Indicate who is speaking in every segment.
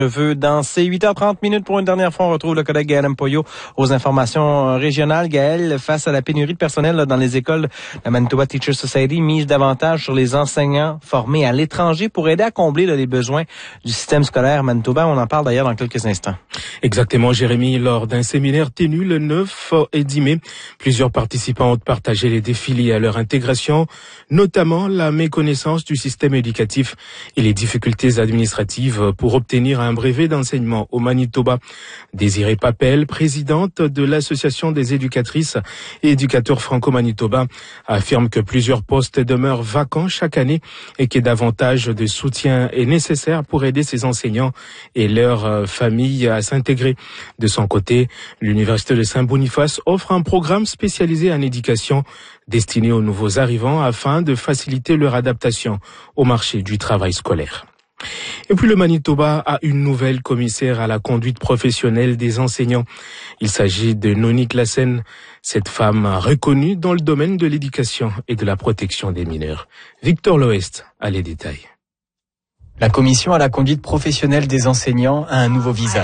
Speaker 1: Je veux danser. 8h30 pour une dernière fois. On retrouve le collègue Gaël Mpoyo aux informations régionales. Gaël, face à la pénurie de personnel dans les écoles, la Manitoba Teachers Society mise davantage sur les enseignants formés à l'étranger pour aider à combler les besoins du système scolaire Manitoba. On en parle d'ailleurs dans quelques instants.
Speaker 2: Exactement, Jérémy. Lors d'un séminaire tenu le 9 et 10 mai, plusieurs participants ont partagé les défis liés à leur intégration, notamment la méconnaissance du système éducatif et les difficultés administratives pour obtenir un brevet d'enseignement au Manitoba. Désirée Papel, présidente de l'Association des éducatrices et éducateurs franco-manitoba, affirme que plusieurs postes demeurent vacants chaque année et que davantage de soutien est nécessaire pour aider ces enseignants et leurs familles à s'intégrer. De son côté, l'Université de Saint-Boniface offre un programme spécialisé en éducation destiné aux nouveaux arrivants afin de faciliter leur adaptation au marché du travail scolaire. Et puis le Manitoba a une nouvelle commissaire à la conduite professionnelle des enseignants. Il s'agit de Noni Claassen, cette femme reconnue dans le domaine de l'éducation et de la protection des mineurs. Victor Loest a les détails.
Speaker 3: La commission à la conduite professionnelle des enseignants a un nouveau visage.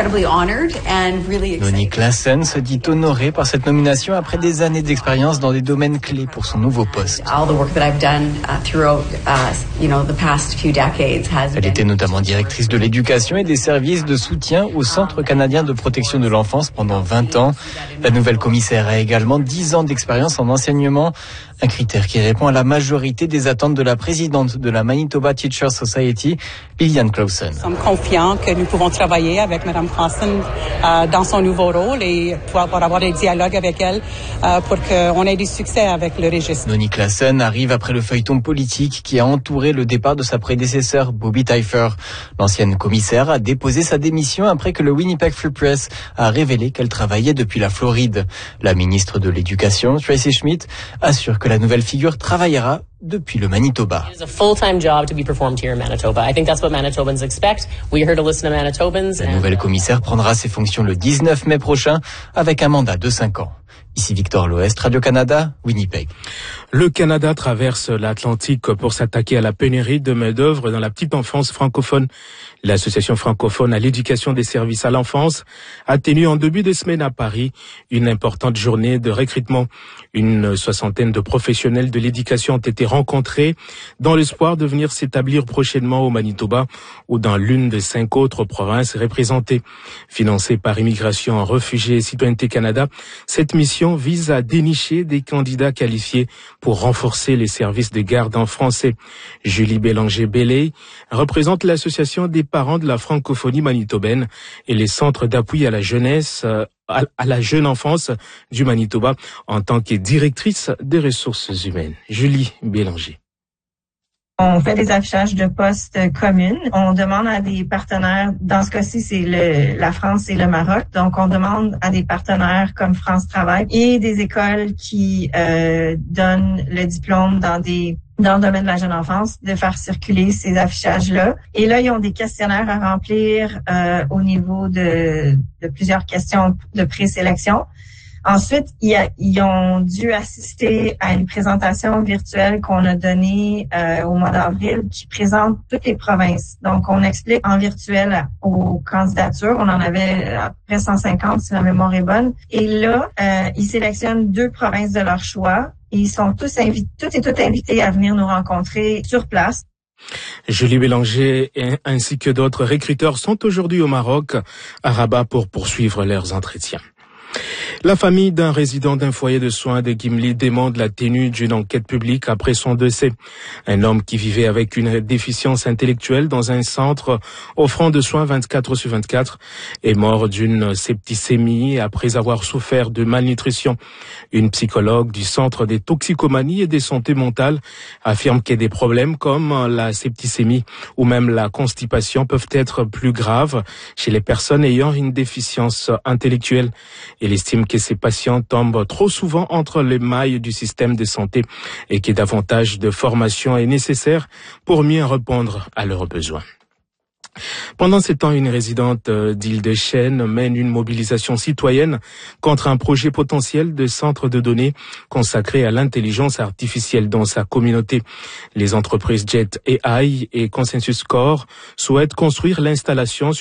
Speaker 3: Noni Claassen se dit honorée par cette nomination après des années d'expérience dans des domaines clés pour son nouveau poste. Elle était notamment directrice de l'éducation et des services de soutien au Centre canadien de protection de l'enfance pendant 20 ans. La nouvelle commissaire a également 10 ans d'expérience en enseignement, un critère qui répond à la majorité des attentes de la présidente de la Manitoba Teachers Society, Liliane Clausen.
Speaker 4: Nous sommes confiants que nous pouvons travailler avec Mme Claassen dans son nouveau rôle et pour avoir des dialogues avec elle pour qu'on ait du succès avec le registre.
Speaker 3: Noni Claassen arrive après le feuilleton politique qui a entouré le départ de sa prédécesseur, Bobby Taillefer. L'ancienne commissaire a déposé sa démission après que le Winnipeg Free Press a révélé qu'elle travaillait depuis la Floride. La ministre de l'Éducation, Tracy Schmidt, assure que la nouvelle figure travaillera depuis le Manitoba.
Speaker 5: It's a full-time job to be performed here in Manitoba. I think that's what Manitobans expect. We're here to listen to Manitobans.
Speaker 3: La nouvelle commissaire prendra ses fonctions le 19 mai prochain avec un mandat de 5 ans. Ici Victor Loest, Radio-Canada, Winnipeg.
Speaker 2: Le Canada traverse l'Atlantique pour s'attaquer à la pénurie de main-d'œuvre dans la petite enfance francophone. L'Association francophone à l'éducation des services à l'enfance a tenu en début de semaine à Paris une importante journée de recrutement. Une soixantaine de professionnels de l'éducation ont été rencontrés dans l'espoir de venir s'établir prochainement au Manitoba ou dans l'une des 5 autres provinces représentées. Financée par Immigration, Réfugiés et Citoyenneté Canada, cette mission vise à dénicher des candidats qualifiés pour renforcer les services de garde en français. Julie Bélanger-Belley représente l'association des parents de la francophonie manitobaine et les centres d'appui à la jeunesse, à la jeune enfance du Manitoba en tant que directrice des ressources humaines. Julie Bélanger.
Speaker 6: On fait des affichages de postes communes. On demande à des partenaires, dans ce cas-ci, c'est la France et le Maroc. Donc, on demande à des partenaires comme France Travail et des écoles qui donnent le diplôme dans le domaine de la jeune enfance, de faire circuler ces affichages-là. Et là, ils ont des questionnaires à remplir au niveau de plusieurs questions de présélection. Ensuite, ils ont dû assister à une présentation virtuelle qu'on a donnée au mois d'avril qui présente toutes les provinces. Donc, on explique en virtuel aux candidatures. On en avait à peu près 150 si la mémoire est bonne. Et là, ils sélectionnent 2 provinces de leur choix. Et ils sont tous invités à venir nous rencontrer sur place.
Speaker 2: Julie Bélanger ainsi que d'autres recruteurs sont aujourd'hui au Maroc, à Rabat, pour poursuivre leurs entretiens. La famille d'un résident d'un foyer de soins de Gimli demande la tenue d'une enquête publique après son décès. Un homme qui vivait avec une déficience intellectuelle dans un centre offrant de soins 24/24 est mort d'une septicémie après avoir souffert de malnutrition. Une psychologue du centre des toxicomanies et des santé mentale affirme que des problèmes comme la septicémie ou même la constipation peuvent être plus graves chez les personnes ayant une déficience intellectuelle. Elle estime que ces patients tombent trop souvent entre les mailles du système de santé et que davantage de formation est nécessaire pour mieux répondre à leurs besoins. Pendant ces temps, une résidente d'Île-de-Chêne mène une mobilisation citoyenne contre un projet potentiel de centre de données consacré à l'intelligence artificielle dans sa communauté. Les entreprises Jet AI et Consensus Core souhaitent construire l'installation